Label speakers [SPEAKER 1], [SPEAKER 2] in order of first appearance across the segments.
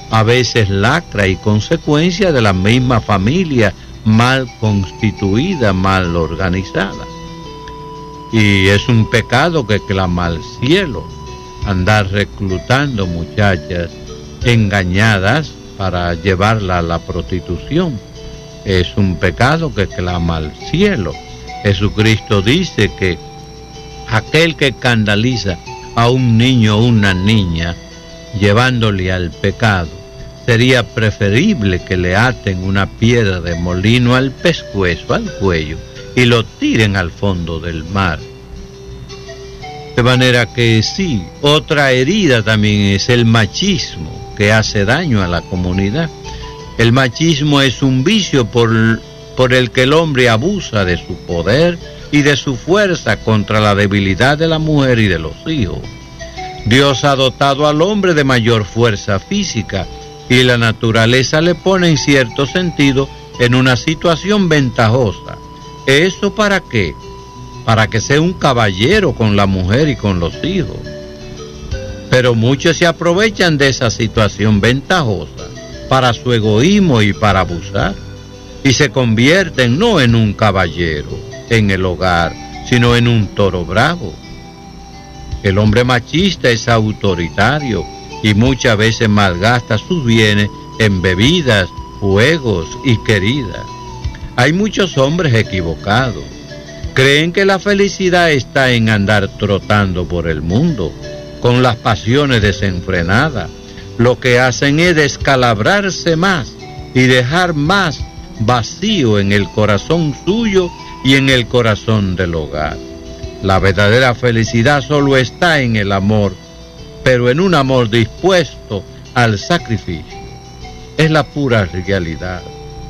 [SPEAKER 1] a veces lacra y consecuencia de la misma familia mal constituida, mal organizada. Y es un pecado que clama al cielo, andar reclutando muchachas engañadas para llevarla a la prostitución. Es un pecado que clama al cielo. Jesucristo dice que aquel que escandaliza a un niño o una niña llevándole al pecado, sería preferible que le aten una piedra de molino al pescuezo, al cuello, y lo tiren al fondo del mar. De manera que sí, otra herida también es el machismo, que hace daño a la comunidad. El machismo es un vicio por el que el hombre abusa de su poder y de su fuerza contra la debilidad de la mujer y de los hijos. Dios ha dotado al hombre de mayor fuerza física y la naturaleza le pone en cierto sentido en una situación ventajosa. ¿Eso para qué? Para que sea un caballero con la mujer y con los hijos. Pero muchos se aprovechan de esa situación ventajosa para su egoísmo y para abusar, y se convierten no en un caballero en el hogar, sino en un toro bravo. El hombre machista es autoritario y muchas veces malgasta sus bienes en bebidas, juegos y queridas. Hay muchos hombres equivocados. Creen que la felicidad está en andar trotando por el mundo, con las pasiones desenfrenadas. Lo que hacen es descalabrarse más y dejar más vacío en el corazón suyo y en el corazón del hogar. La verdadera felicidad solo está en el amor, pero en un amor dispuesto al sacrificio. Es la pura realidad.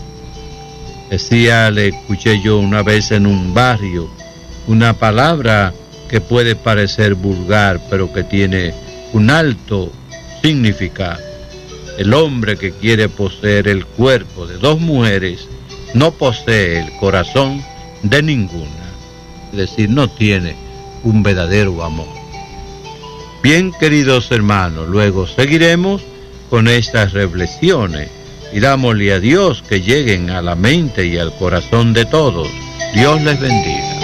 [SPEAKER 1] Le escuché yo una vez en un barrio una palabra que puede parecer vulgar, pero que tiene un alto significado. El hombre que quiere poseer el cuerpo de dos mujeres no posee el corazón de ninguna. Es decir, no tiene un verdadero amor. Bien, queridos hermanos, luego seguiremos con estas reflexiones. Pidámosle a Dios que lleguen a la mente y al corazón de todos. Dios les bendiga.